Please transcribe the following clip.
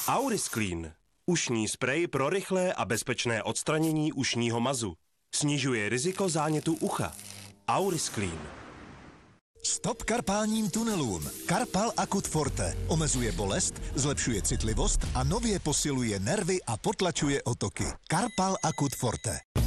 Aurisclean. Ušní sprej pro rychlé a bezpečné odstranění ušního mazu. Snižuje riziko zánětu ucha. Aurisclean. Stop karpálním tunelům. Karpal Akut Forte omezuje bolest, zlepšuje citlivost a nově posiluje nervy a potlačuje otoky. Karpal Akut Forte.